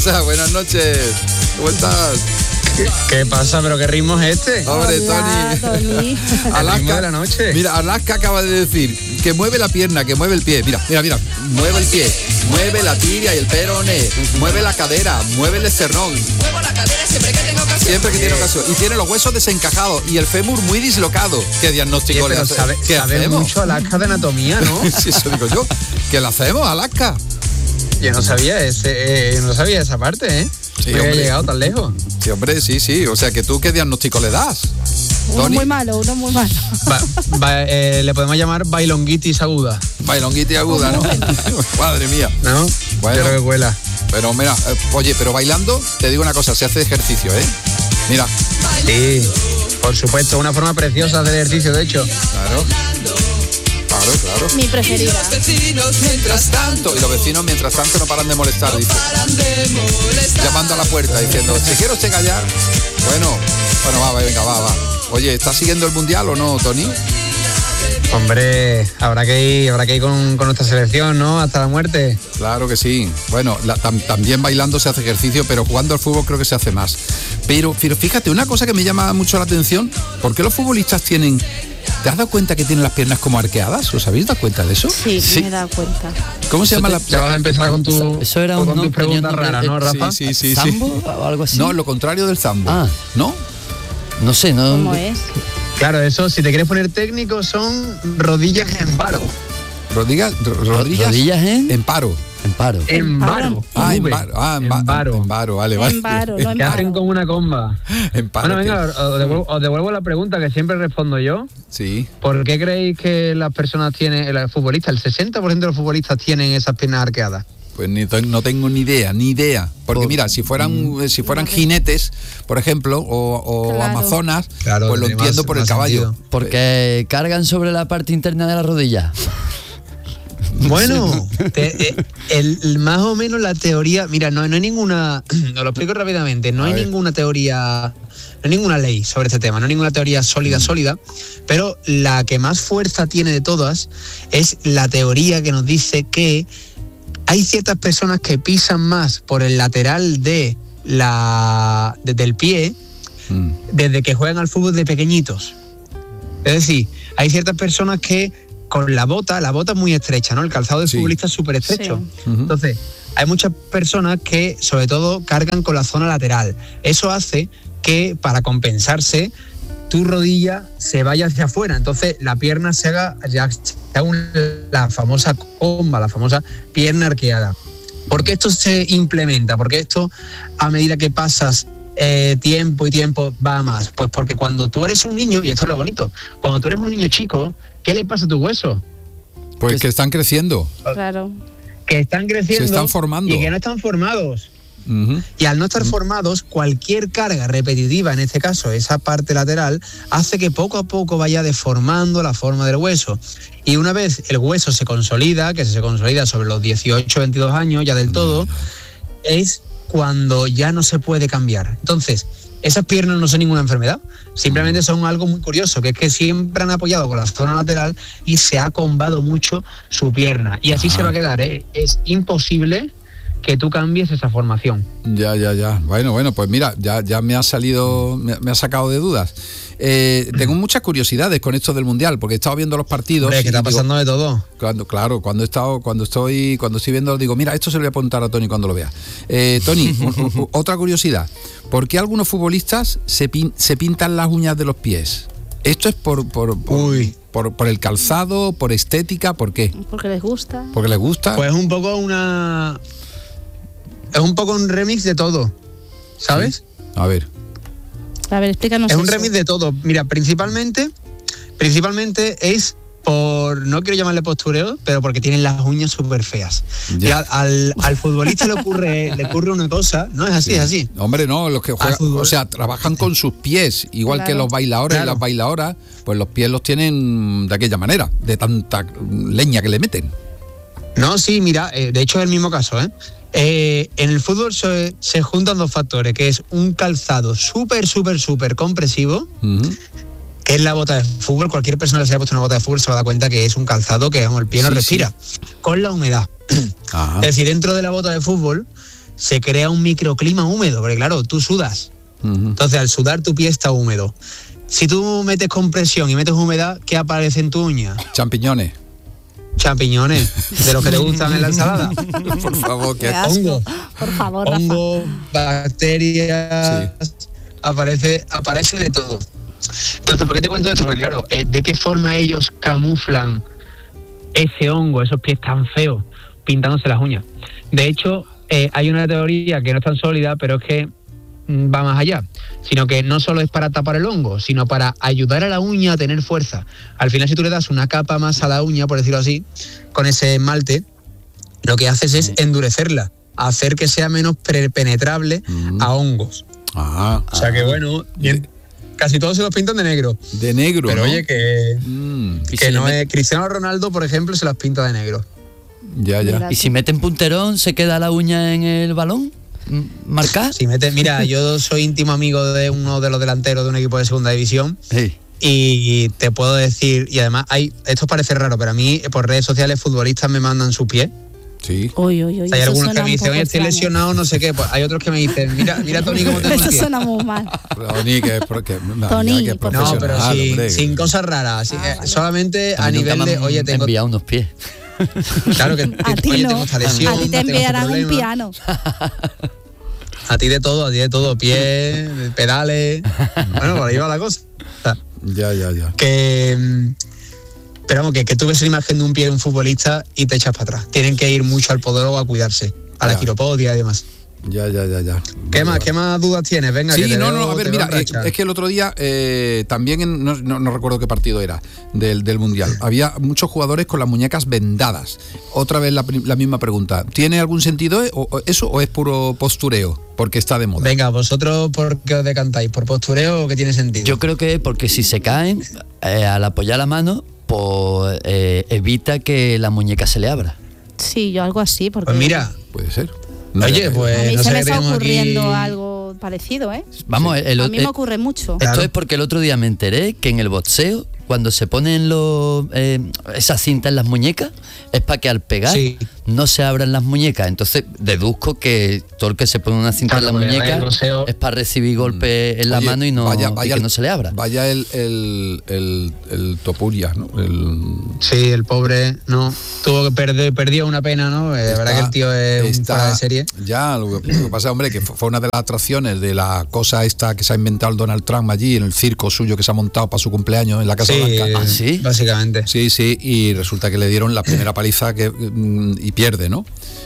Buenas noches, ¿cómo estás? ¿Qué pasa? ¿Pero qué ritmo es este? Hombre, Tony. Alaska de la noche. Mira, Alaska acaba de decir que mueve la pierna, que mueve el pie. Mira. Mueve el pie, mueve la tibia y el peroné, mueve la cadera, mueve el esternón. Muevo la cadera siempre que tengo ocasión. Siempre que tiene ocasión. Y tiene los huesos desencajados y el fémur muy dislocado. ¿Qué diagnóstico le hace? ¿Qué hacemos? Mucho Alaska de anatomía, ¿no? Sí, eso digo yo. ¿Qué le hacemos, Alaska? Yo no sabía esa parte, ¿eh? Sí, no había llegado tan lejos. Sí, hombre, sí. O sea, que tú, ¿qué diagnóstico le das? Uno muy malo. Le podemos llamar bailonguitis aguda. Bailonguitis aguda, ¿no? Madre mía. ¿No? Bueno, yo creo que cuela. Pero mira, oye, pero bailando, te digo una cosa, se hace ejercicio, ¿eh? Mira. Sí, por supuesto, una forma preciosa de ejercicio, de hecho. Claro. Mi preferida. Y los vecinos mientras tanto no paran de molestar, dice. Llamando a la puerta diciendo, si quiero usted callar. Bueno, va. Oye, ¿estás siguiendo el mundial o no, Tony? Hombre, habrá que ir con nuestra selección, ¿no? Hasta la muerte. Claro que sí. Bueno, también bailando se hace ejercicio, pero jugando al fútbol creo que se hace más. Pero fíjate, una cosa que me llama mucho la atención, ¿por qué los futbolistas tienen... ¿Te has dado cuenta que tienen las piernas como arqueadas? ¿Os habéis dado cuenta de eso? Sí. Me he dado cuenta. ¿Cómo se llama la...? Ya vas a empezar con tu... Eso era con tus preguntas raras, ¿no, Rafa? Sí. ¿Zambo o algo así? No, lo contrario del zambo. Ah. ¿No? No sé, no... ¿Cómo es? Claro, eso, si te quieres poner técnico, son rodillas en paro. ¿Rodillas en paro? En paro. En varo. En varo, vale. Que hacen como una comba. En paro. Bueno, venga, os devuelvo la pregunta que siempre respondo yo. Sí. ¿Por qué creéis que las personas tienen, los futbolistas, el 60% de los futbolistas tienen esas piernas arqueadas? Pues no tengo ni idea. Porque mira, si fueran jinetes, por ejemplo, o claro. amazonas, claro, pues lo entiendo por el caballo. Sentido. Porque cargan sobre la parte interna de la rodilla. Bueno, más o menos la teoría, mira, no hay ninguna, os lo explico rápidamente, no hay ninguna teoría, no hay ninguna ley sobre este tema, no hay ninguna teoría sólida, pero la que más fuerza tiene de todas es la teoría que nos dice que hay ciertas personas que pisan más por el lateral del pie desde que juegan al fútbol de pequeñitos. Es decir, hay ciertas personas que con la bota es muy estrecha, ¿no? El calzado del futbolista es súper estrecho. Sí. Entonces, hay muchas personas que, sobre todo, cargan con la zona lateral. Eso hace que, para compensarse, tu rodilla se vaya hacia afuera. Entonces, la pierna se haga la famosa comba, la famosa pierna arqueada. ¿Por qué esto se implementa? Porque esto, a medida que pasas tiempo va a más. Pues porque cuando tú eres un niño, y esto es lo bonito, cuando tú eres un niño chico, ¿qué le pasa a tu hueso? Pues que están creciendo. Claro. Que están creciendo. Se están formando. Y que no están formados. Y al no estar formados, cualquier carga repetitiva, en este caso esa parte lateral, hace que poco a poco vaya deformando la forma del hueso. Y una vez el hueso se consolida, que se consolida sobre los 18, 22 años ya del todo, es cuando ya no se puede cambiar. Entonces, esas piernas no son ninguna enfermedad, simplemente son algo muy curioso, que es que siempre han apoyado con la zona lateral y se ha combado mucho su pierna. Y así se va a quedar, ¿eh? Es imposible que tú cambies esa formación. Ya. Bueno, pues mira, ya me ha sacado de dudas. Tengo muchas curiosidades con esto del mundial, porque he estado viendo los partidos. Hombre, que está pasando de todo. Cuando estoy viendo, digo, mira, esto se lo voy a apuntar a Tony cuando lo vea. Tony, otra curiosidad. ¿Por qué algunos futbolistas se pintan las uñas de los pies? ¿Esto es por el calzado, por estética, por qué? Porque les gusta. ¿Porque les gusta? Pues es un poco un remix de todo, ¿sabes? Sí. A ver, explícanos. Es un remix de todo. Mira, principalmente es por, no quiero llamarle postureo, pero porque tienen las uñas súper feas. Y al futbolista le ocurre una cosa, no es así, es así. Hombre, no, los que juegan, o sea, trabajan con sus pies, igual que los bailadores y las bailadoras, pues los pies los tienen de aquella manera, de tanta leña que le meten. No, sí, mira, de hecho es el mismo caso, ¿eh? En el fútbol se juntan dos factores, que es un calzado súper compresivo, que es la bota de fútbol. Cualquier persona que se haya puesto una bota de fútbol se va a dar cuenta que es un calzado que el pie no respira, con la humedad. Es decir, dentro de la bota de fútbol se crea un microclima húmedo, porque claro, tú sudas. Entonces, al sudar tu pie está húmedo. Si tú metes compresión y metes humedad, ¿qué aparece en tu uña? Champiñones. Champiñones, de los que te gustan en la ensalada. Por favor, que hongo. Por favor, hongo, bacterias, aparece de todo. Entonces, ¿por qué te cuento esto? Porque claro, ¿de qué forma ellos camuflan ese hongo, esos pies tan feos, pintándose las uñas? De hecho, hay una teoría que no es tan sólida, pero es que va más allá, sino que no solo es para tapar el hongo, sino para ayudar a la uña a tener fuerza. Al final, si tú le das una capa más a la uña, por decirlo así, con ese esmalte, lo que haces es endurecerla, hacer que sea menos penetrable a hongos. O sea que bueno, casi todos se los pintan de negro. De negro, pero ¿no? oye, que no es... Cristiano Ronaldo, por ejemplo, se las pinta de negro. Ya. ¿Y si meten punterón, se queda la uña en el balón? ¿Marcar? Si metes, mira, yo soy íntimo amigo de uno de los delanteros de un equipo de segunda división. Sí. Y te puedo decir, y además esto parece raro, pero a mí por redes sociales futbolistas me mandan sus pies. Sí. Uy, hay algunos que me dicen, oye, estoy lesionado, no sé qué. Pues hay otros que me dicen, mira Tony, cómo tengo el pie. Eso suena muy mal. Tony, que es porque... Tony, que es no, pero sin cosas raras. Solamente a nivel de, oye, tengo... enviado unos pies. Claro que a ti oye, no. tengo esta lesión. A ti te enviarán un piano. A ti de todo, pies, pedales. Bueno, por ahí va la cosa. Ya. Pero vamos, que tú ves la imagen de un pie de un futbolista y te echas para atrás. Tienen que ir mucho al podólogo a cuidarse, a la quiropodia y demás. Ya. ¿Qué más dudas tienes? Venga, sí, que a ver, mira, es que el otro día también, no recuerdo qué partido era del Mundial, había muchos jugadores con las muñecas vendadas. Otra vez la misma pregunta, ¿tiene algún sentido eso o es puro postureo? Porque está de moda. Venga, vosotros, ¿por qué os decantáis? ¿Por postureo o qué tiene sentido? Yo creo que porque si se caen, al apoyar la mano, pues evita que la muñeca se le abra. Sí, yo algo así, porque... Pues mira, puede ser. Oye, pues a mí no se sé me qué está tenemos ocurriendo aquí. algo parecido, ¿eh? Vamos, a mí me ocurre mucho. Esto es porque el otro día me enteré que en el boxeo, cuando se ponen esas cintas en las muñecas, es para que al pegar no se abran las muñecas. Entonces deduzco que todo el que se pone una cinta en la muñeca es para recibir golpes en la mano y que no se le abra. Vaya el Topuria, ¿no? Sí, el pobre, no. Tuvo que perdió una pena, ¿no? La verdad que el tío es un fuera de serie. Ya, lo que pasa, hombre, que fue una de las atracciones de la cosa esta que se ha inventado el Donald Trump allí, en el circo suyo que se ha montado para su cumpleaños en la Casa Blanca. ¿Sí? Básicamente. Sí, y resulta que le dieron la primera paliza y pierde, ¿no?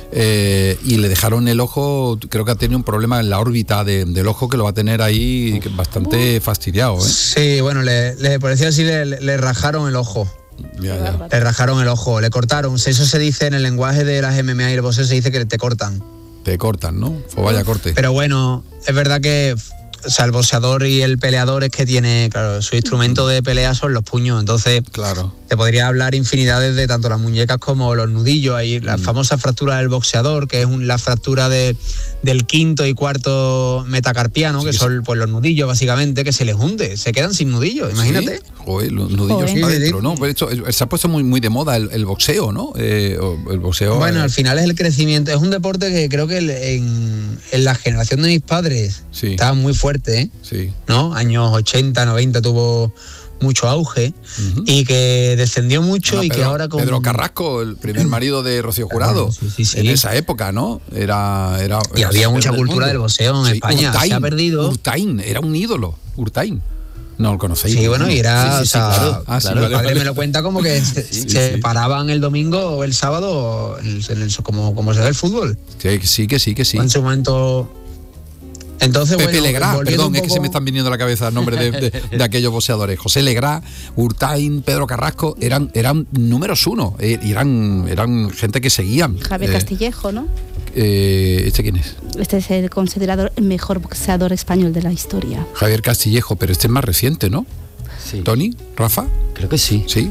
Y le dejaron el ojo, creo que ha tenido un problema en la órbita del ojo que lo va a tener ahí bastante fastidiado, ¿eh? Sí, bueno, por decir así, le rajaron el ojo. Ya. Le rajaron el ojo, le cortaron. Eso se dice en el lenguaje de las MMA y el boxeo, se dice que te cortan. Te cortan, ¿no? O vaya corte. Pero bueno, es verdad que... O sea, el boxeador y el peleador es que tiene, claro, su instrumento de pelea son los puños, entonces claro, te podría hablar infinidades de tanto las muñecas como los nudillos. Hay la famosa fractura del boxeador, que es la fractura del quinto y cuarto metacarpiano, que son pues los nudillos básicamente, que se les hunde, se quedan sin nudillos, imagínate. ¿Sí? Joder, los nudillos para adentro, ¿no? Pues esto, se ha puesto muy de moda el boxeo, ¿no? El boxeo. Bueno, al final es el crecimiento, es un deporte que creo que en la generación de mis padres estaba muy fuerte, ¿eh? Sí. ¿No? Años 80, 90 tuvo mucho auge y que descendió mucho y que ahora con... Pedro Carrasco, el primer marido de Rocío Jurado, en esa época, ¿no? Era y había mucha cultura del boxeo en España. Urtain, se ha perdido. Urtain, era un ídolo, Urtain. No lo conocéis. Sí, bueno, y era, sí, claro. Mi padre me lo cuenta como que se paraban el domingo o el sábado como se ve el fútbol. Sí. En su momento... Entonces, Pepe Legrá, perdón, es que se me están viniendo a la cabeza el nombre de aquellos boxeadores. José Legrá, Urtain, Pedro Carrasco, eran números uno, y eran gente que seguían. Javier Castillejo, ¿no? ¿Este quién es? Este es el considerado el mejor boxeador español de la historia. Javier Castillejo, pero este es más reciente, ¿no? Sí. ¿Tony? ¿Rafa? Creo que sí. ¿Sí?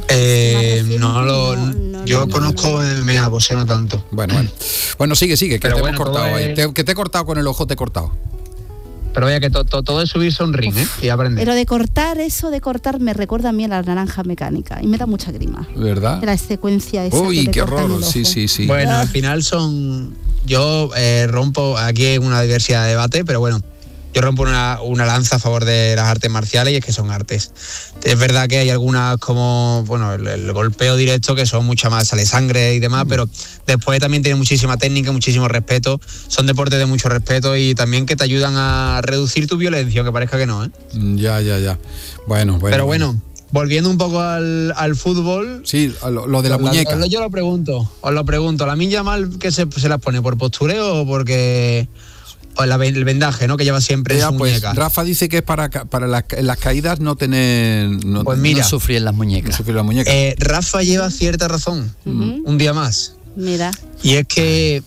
Yo conozco MMA, boxeo no tanto. Bueno, sigue, que te hemos cortado ahí. Que te he cortado con el ojo, te he cortado. Pero vaya que todo es subirse a un ring, y aprender. Pero de cortar me recuerda a mí a la naranja mecánica y me da mucha grima. ¿Verdad? La secuencia esa. Uy, qué horror, sí. Bueno, al final son yo rompo aquí en una diversidad de debate, pero bueno, yo rompo una lanza a favor de las artes marciales, y es que son artes. Es verdad que hay algunas como, bueno, el golpeo directo, que son mucha más, sale sangre y demás, pero después también tiene muchísima técnica, muchísimo respeto. Son deportes de mucho respeto y también que te ayudan a reducir tu violencia, aunque parezca que no, ¿eh? Ya. Bueno. Pero bueno, volviendo un poco al fútbol. Sí, lo de la muñeca. Yo os lo pregunto. ¿Lamine Yamal qué se las pone? ¿Por postureo o porque...? O el vendaje, ¿no? Que lleva siempre en su muñeca. Rafa dice que es para las caídas no tener... Pues mira, no sufrir las muñecas. No sufrir las muñecas. Rafa lleva cierta razón. Un día más. Mira. Y es que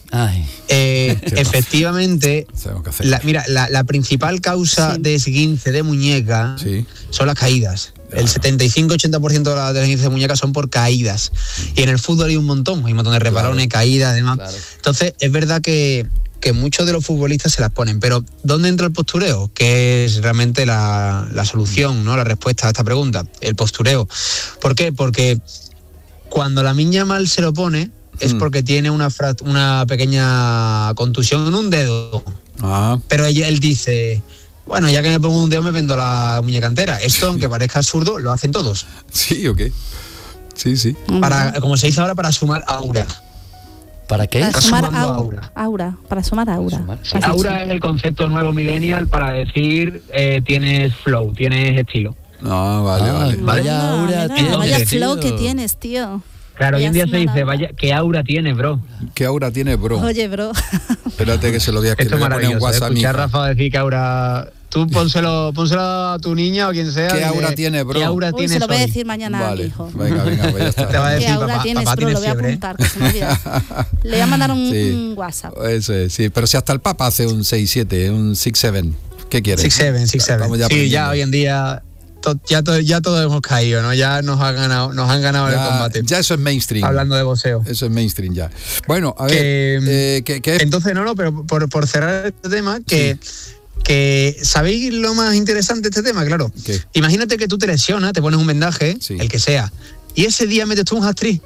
efectivamente, la principal causa de esguince de muñeca son las caídas. El 75-80% de las esguinces de muñeca son por caídas. Y en el fútbol hay un montón de resbalones, caídas, demás. Claro. Entonces, es verdad que muchos de los futbolistas se las ponen, pero ¿dónde entra el postureo? Que es realmente la solución, ¿no? La respuesta a esta pregunta, el postureo. ¿Por qué? Porque cuando Lamine Yamal se lo pone es porque tiene una pequeña contusión en un dedo. Pero él dice, bueno, ya que me pongo un dedo me vendo la muñeca entera. Esto, aunque parezca absurdo, lo hacen todos. Sí, ok. Sí. Como se dice ahora, para sumar aura. ¿Para qué? Para sumar aura. Para sumar aura. Aura es el concepto nuevo millennial para decir tienes flow, tienes estilo. Vale. Vaya aura tienes. Vaya flow que tienes, tío. Claro, hoy en día se dice, vaya, ¿qué aura tienes, bro? ¿Qué aura tienes, bro? Oye, bro. Espérate que se lo voy a escribir. Esto es maravilloso, un WhatsApp. Escuchar a Rafa decir que aura... Tú pónselo a tu niña o quien sea. ¿Qué aura tiene, bro? ¿Qué aura tienes se lo voy a hoy? decir mañana a mi hijo. Venga, pues ya está. Te va a decir, ¿Qué aura papá, tienes, papá, bro? Lo voy a fiebre. apuntar, que se me olvida. Le voy a mandar un WhatsApp. Eso es, sí. Pero si hasta el Papa hace un 6-7, un 6-7, ¿qué quieres? 6-7. Sí, ya hoy en día... Ya todos hemos caído, ¿no? Ya nos han ganado el combate. Ya eso es mainstream. Hablando de boxeo. Eso es mainstream ya. Bueno, a ver. Entonces, pero por cerrar este tema, que ¿sabéis lo más interesante de este tema? Claro. ¿Qué? Imagínate que tú te lesionas, te pones un vendaje, el que sea, y ese día metes tú un hat-trick.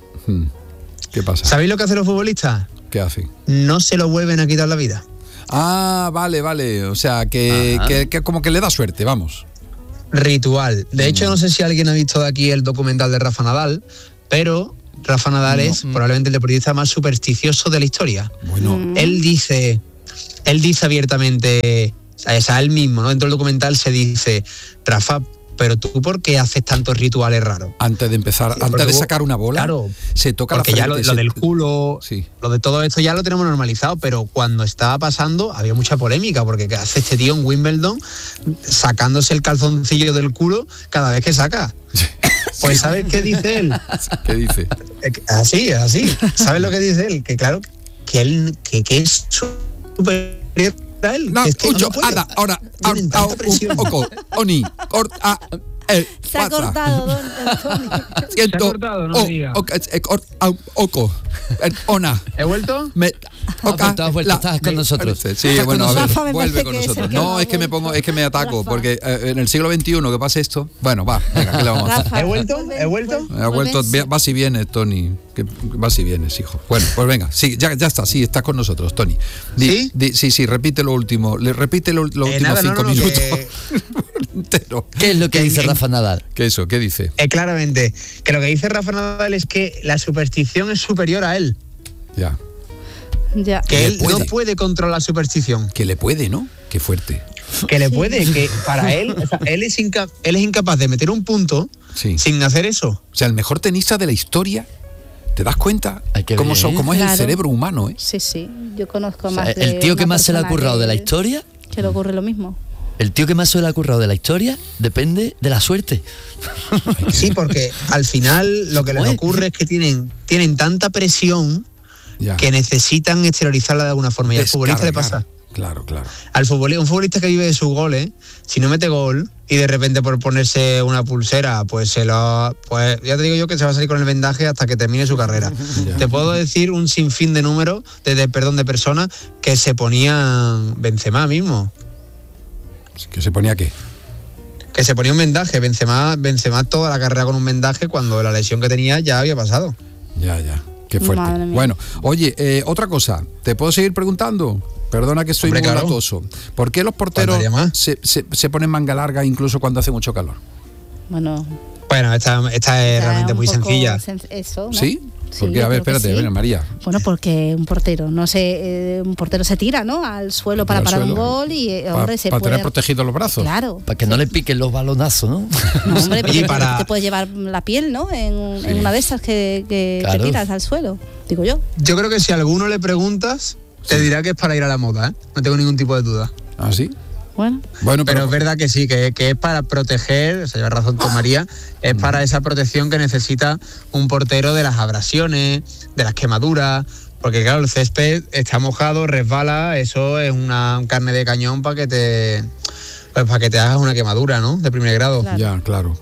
¿Qué pasa? ¿Sabéis lo que hacen los futbolistas? ¿Qué hacen? No se lo vuelven a quitar la vida. Vale. O sea, que como que le da suerte, vamos. Ritual. De hecho, no sé si alguien ha visto de aquí el documental de Rafa Nadal, pero Rafa Nadal es probablemente el deportista más supersticioso de la historia. Bueno. Él dice abiertamente, o sea, él mismo, ¿no? Dentro del documental se dice, Rafa, pero tú, ¿por qué haces tantos rituales raros? Antes de empezar, antes de sacar una bola, claro, se toca porque la frente. Ya lo del culo, lo de todo esto ya lo tenemos normalizado, pero cuando estaba pasando había mucha polémica, porque ¿qué hace este tío en Wimbledon sacándose el calzoncillo del culo cada vez que saca? Pues ¿sabes qué dice él? ¿Qué dice? Así. ¿Sabes lo que dice él? Que claro, que es superior a él. No, es que mucho, no puede. ahora, Oni, corta. Se ha cortado, don Antonio. Se ha cortado, no me diga. Ona. ¿He vuelto? Has vuelto, estás con nosotros. Sí, bueno, a ver, Rafa, me vuelve parece con que nosotros. es el que No, no es que me vuelve. pongo, es que me ataco, Rafa. porque en el siglo XXI que pase esto, bueno, va, venga, ¿qué le vamos a hacer? Rafa, ¿He vuelto? Ha vuelto, vas y vienes, Tony. Vas y vienes, hijo. Bueno, pues venga, sí, ya está, sí, estás con nosotros, Tony. Sí, repite lo último. Repite los últimos 5 minutos. Entero. ¿Qué es lo que dice Rafa Nadal? ¿Qué dice? Claramente, que lo que dice Rafa Nadal es que la superstición es superior a él. Ya. Que él no puede controlar la superstición. Que le puede, ¿no? Qué fuerte. Que le puede, que para él, o sea, él es incapaz de meter un punto sin hacer eso. O sea, el mejor tenista de la historia. ¿Te das cuenta? ¿Cómo es el cerebro humano, eh? Sí. Yo conozco más de el tío que una más se le ha persona currado de la historia. Que le ocurre lo mismo. El tío que más se le ha currado de la historia depende de la suerte. Sí, porque al final lo que les ocurre es que tienen tanta presión que necesitan exteriorizarla de alguna forma. Y al futbolista le pasa. Claro. Un futbolista que vive de sus goles, si no mete gol y de repente por ponerse una pulsera, pues ya te digo yo que se va a salir con el vendaje hasta que termine su carrera. Te puedo decir un sinfín de números, de personas que se ponían Benzema mismo. ¿Que se ponía qué? Que se ponía un vendaje. Benzema toda la carrera con un vendaje cuando la lesión que tenía ya había pasado. Ya. Qué fuerte. Madre mía. Bueno, oye, otra cosa, ¿te puedo seguir preguntando? Perdona que soy muy latoso. ¿Por qué los porteros se ponen manga larga incluso cuando hace mucho calor? Bueno, esta es realmente muy sencilla. Eso, ¿no? ¿Sí? Sí, Porque, a ver, creo que espérate, sí. ven, María. Bueno, porque un portero, un portero se tira, ¿no? Al suelo para parar un gol y, hombre, se para puede... tener protegidos los brazos. Claro. Para que no le piquen los balonazos, ¿no? No, hombre, Oye, porque te puede llevar la piel, ¿no? En una de esas que Claro. te tiras al suelo, digo yo. Yo creo que si a alguno le preguntas, te dirá que es para ir a la moda, ¿eh? No tengo ningún tipo de duda. ¿Ah, sí? Bueno, Pero es verdad que sí, que es para proteger, se lleva razón con María, es para esa protección que necesita un portero de las abrasiones, de las quemaduras, porque claro, el césped está mojado, resbala, eso es una carne de cañón para que te hagas una quemadura, ¿no? De primer grado. Claro. Ya, claro.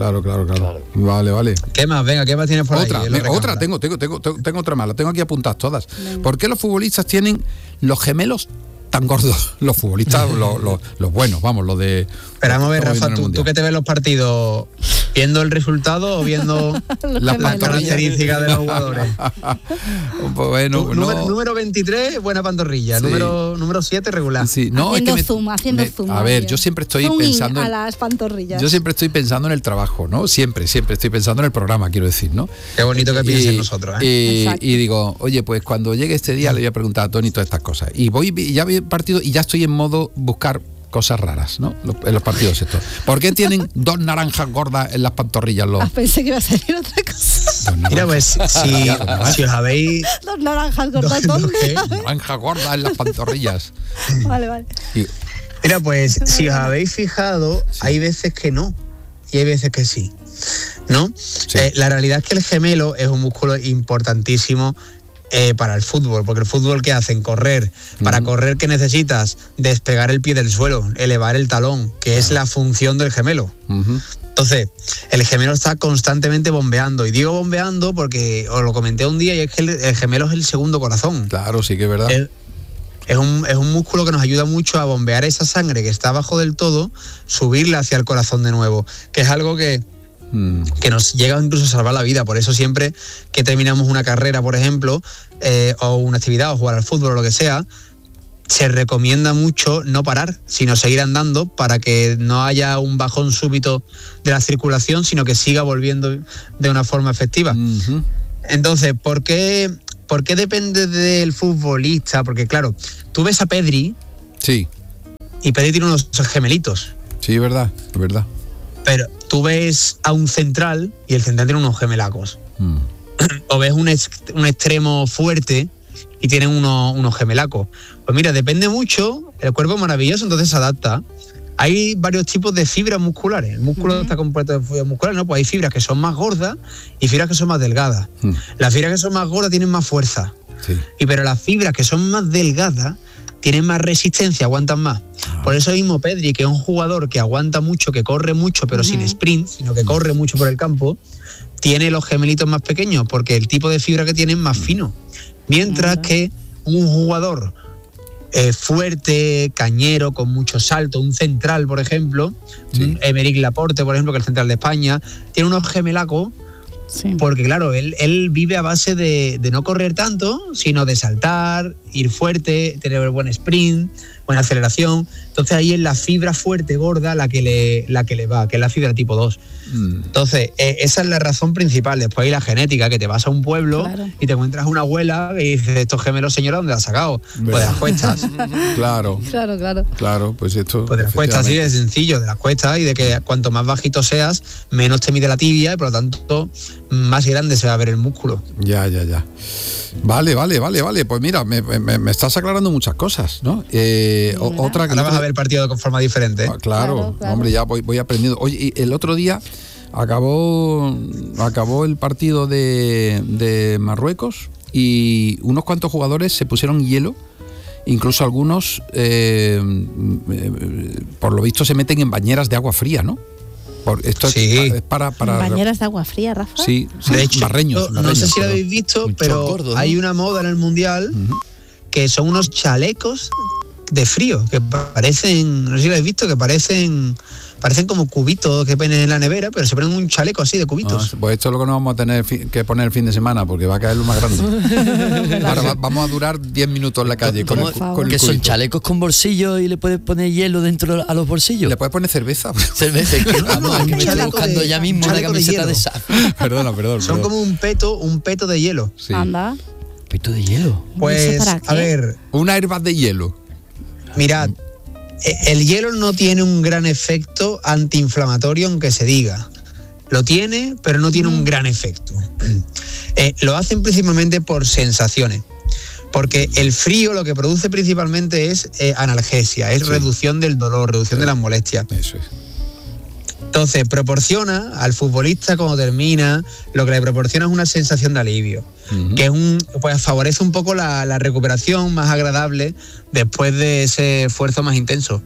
Vale. ¿Qué más? Venga, ¿qué más tienes por Otra, ahí? otra, tengo otra más, la tengo aquí apuntadas todas. ¿Por qué los futbolistas tienen los gemelos tan gordos? Los futbolistas, los buenos, vamos, los de... Pero vamos a ver, Rafa, ¿tú que te ves los partidos viendo el resultado o viendo las características de los jugadores? Bueno, Número 23, buena pantorrilla. Sí. Número 7, regular. Sí, no, haciendo es que zoom. A ver, yo siempre estoy Zoom pensando... a las pantorrillas. Yo siempre estoy pensando en el trabajo, ¿no? Siempre estoy pensando en el programa, quiero decir, ¿no? Qué bonito que piensen nosotros, ¿eh? Exacto. Y digo, oye, pues cuando llegue este día le voy a preguntar a Tony todas estas cosas. Y ya vi el partido y ya estoy en modo buscar cosas raras, ¿no? En los partidos estos. ¿Por qué tienen dos naranjas gordas en las pantorrillas los? Pensé que iba a salir otra cosa. Mira, pues si os habéis... Dos naranjas gordas, ¿Dos ¿dónde? qué? Naranja gorda en las pantorrillas. Vale. Mira, pues si os habéis fijado, hay veces que no y hay veces que sí, ¿no? Sí. La realidad es que el gemelo es un músculo importantísimo para el fútbol, porque el fútbol, ¿qué hacen? Correr. Para correr, ¿qué necesitas? Despegar el pie del suelo, elevar el talón, que es la función del gemelo. Entonces, el gemelo está constantemente bombeando, y digo bombeando porque os lo comenté un día, y es que el gemelo es el segundo corazón. Claro, sí que es verdad. Es un músculo que nos ayuda mucho a bombear esa sangre que está abajo del todo, subirla hacia el corazón de nuevo, que es algo que nos llega incluso a salvar la vida. Por eso siempre que terminamos una carrera, por ejemplo, o una actividad, o jugar al fútbol o lo que sea, se recomienda mucho no parar, sino seguir andando para que no haya un bajón súbito de la circulación, sino que siga volviendo de una forma efectiva. Entonces, ¿por qué depende del futbolista? Porque claro, tú ves a Pedri, Sí, y Pedri tiene unos gemelitos. sí, es verdad. Pero tú ves a un central y el central tiene unos gemelacos. O ves un extremo fuerte y tienen unos gemelacos. Pues mira, depende mucho, el cuerpo es maravilloso, entonces se adapta. Hay varios tipos de fibras musculares. El músculo está compuesto de fibras musculares, ¿no? Pues hay fibras que son más gordas y fibras que son más delgadas. Las fibras que son más gordas tienen más fuerza. Sí. Pero las fibras que son más delgadas tienen más resistencia, aguantan más. Por eso mismo Pedri, que es un jugador que aguanta mucho, que corre mucho, pero sin sprint, sino que corre mucho por el campo, tiene los gemelitos más pequeños, porque el tipo de fibra que tiene es más fino. Mientras que un jugador fuerte, cañero, con mucho salto, un central, por ejemplo, Aymeric Laporte, por ejemplo, que es el central de España, tiene unos gemelacos. Sí. Porque claro, él vive a base de no correr tanto, sino de saltar, ir fuerte, tener buen sprint, buena aceleración. Entonces ahí es la fibra fuerte, gorda, la que le va, que es la fibra tipo 2. Entonces, esa es la razón principal. Después hay la genética, que te vas a un pueblo y te encuentras una abuela y dices, estos gemelos, señora, ¿dónde la has sacado? Pues de las cuestas. Claro, pues esto... Pues de las cuestas, así de sencillo, de las cuestas, y de que cuanto más bajito seas, menos te mide la tibia y por lo tanto más grande se va a ver el músculo. Ya. Vale. Pues mira, me estás aclarando muchas cosas, ¿no? Otra que ahora vas a ver el partido de forma diferente. Claro, hombre, ya voy aprendiendo. Oye, y el otro día acabó el partido de Marruecos y unos cuantos jugadores se pusieron hielo. Incluso algunos, por lo visto, se meten en bañeras de agua fría, ¿no? Esto es para ¿Bañeras de agua fría, Rafa? Sí, de hecho, barreños. No sé si lo habéis visto, pero gordo, ¿no? hay una moda en el Mundial que son unos chalecos de frío, que parecen, no sé si lo habéis visto, que parecen como cubitos que ponen en la nevera, pero se ponen un chaleco así de cubitos. Pues esto es lo que nos vamos a tener que poner el fin de semana, porque va a caer lo más grande. Ahora vamos a durar 10 minutos en la calle. ¿Cómo? Con ¿Que el son cubito. chalecos con bolsillos y le puedes poner hielo dentro a los bolsillos? Le puedes poner cerveza. Cerveza. Vamos, es que me estoy chaleco buscando de- ya mismo un una chaleco de camiseta hielo. de esa. Perdón. Son como un peto de hielo. Sí. Anda. Pito de hielo. Pues, para qué? a ver, Una airbag de hielo. mirad, el hielo no tiene un gran efecto antiinflamatorio, aunque se diga. Lo tiene, pero no tiene un gran efecto. Lo hacen principalmente por sensaciones. Porque el frío lo que produce principalmente es analgesia, es reducción del dolor, reducción de las molestias. Eso es. Entonces, proporciona al futbolista cuando termina, lo que le proporciona es una sensación de alivio, que es pues favorece un poco la recuperación más agradable después de ese esfuerzo más intenso.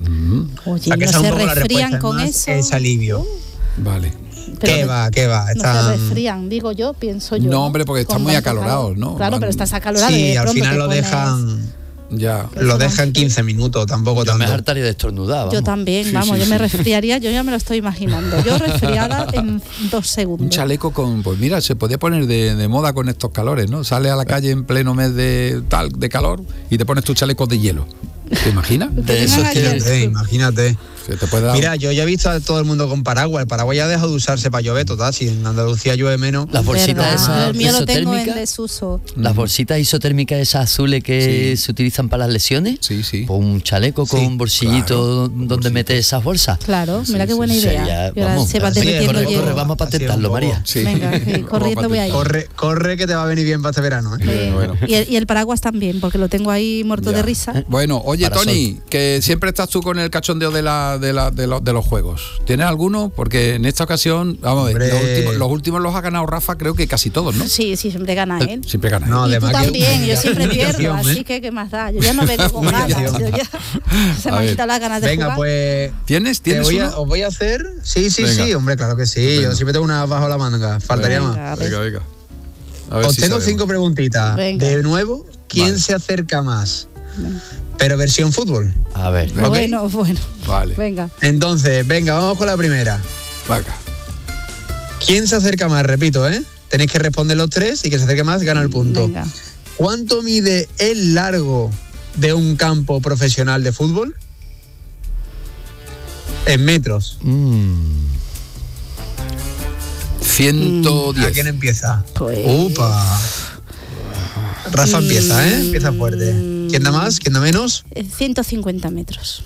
Oye, Para que ¿no sea un se poco la resfrían respuesta, con más eso? ese alivio. Vale. Pero ¿Qué va? No se Están... resfrían, digo yo, pienso yo. No, hombre, porque están Con muy tanto acalorados, calor. ¿no? Claro, pero estás acalorado. y Sí, de al pronto final te lo pones- dejan... Ya. Lo dejan 15 minutos, tampoco Yo me tanto. hartaría de estornudar. Yo vamos. también, Sí, vamos, sí, yo sí. me resfriaría, yo ya me lo estoy imaginando. Yo resfriada en 2 segundos. Un chaleco con, pues mira, se podía poner de moda con estos calores, ¿no? Sales a la calle en pleno mes de calor y te pones tu chaleco de hielo. ¿Te imaginas? De esos tengan que... ayer. Imagínate. Se te puede dar. Mira, yo ya he visto a todo el mundo con paraguas. El paraguas ya ha dejado de usarse para llover, total. Si en Andalucía llueve menos. Las bolsitas Verdad, esas el mío lo tengo en isotérmicas. desuso. Las bolsitas isotérmicas esas azules que se utilizan para las lesiones. Sí, sí. Pues un chaleco con Sí, un bolsillito claro, donde metes esas bolsas. Claro, mira qué buena Sí, idea. ya, Y ahora vamos, se va así es, derritiendo corre, el hielo. corre, vamos a Así es, patentarlo, un poco. María. Sí. Venga, sí, corriendo voy a ir. Corre que te va a venir bien para este verano, ¿eh? Sí. Bueno. Y el paraguas también, porque lo tengo ahí muerto Ya. de risa. Bueno, oye, Parasol. Tony, que siempre estás tú con el cachondeo de los juegos. ¿Tienes alguno? Porque en esta ocasión, vamos a ver, Hombre. los últimos los ha ganado Rafa, creo que casi todos, ¿no? Sí, siempre gana él. Siempre gana. No, Y tú además que también, yo siempre pierdo, humillación, así ¿eh? que ¿qué más da? Yo ya no vengo con ganas, Humillación. yo ya se me A han ver. quitado las ganas de Venga, jugar. pues... ¿Tienes os uno? voy a hacer... Sí, Venga. hombre, claro que sí. Venga. Yo siempre tengo una bajo la manga. Faltaría Venga, más. a ver. Venga. A ver Os si tengo sabemos. 5 preguntitas. Venga. De nuevo, ¿quién Vale. se acerca más? Pero versión fútbol. A ver. Ok. Bueno, Vale. venga. Entonces, venga, vamos con la primera. Venga. ¿Quién se acerca más? Repito, ¿eh? Tenéis que responder los 3 y que se acerque más gana el punto. Venga. ¿Cuánto mide el largo de un campo profesional de fútbol? En metros. 110. ¿A quién empieza? Pues- ¡Upa! Rafa empieza, ¿eh? Empieza fuerte. ¿Quién da más? ¿Quién da menos? 150 metros.